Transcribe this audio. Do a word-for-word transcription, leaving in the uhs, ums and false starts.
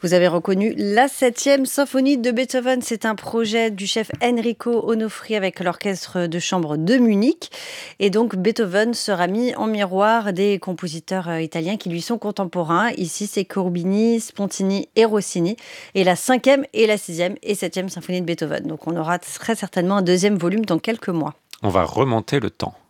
Vous avez reconnu la septième symphonie de Beethoven. C'est un projet du chef Enrico Onofri avec l'orchestre de chambre de Munich. Et donc Beethoven sera mis en miroir des compositeurs euh, italiens qui lui sont contemporains. Ici, c'est Cherubini, Spontini et Rossini. Et la cinquième et la sixième et septième symphonie de Beethoven. Donc on aura très certainement un deuxième volume dans quelques mois. On va remonter le temps.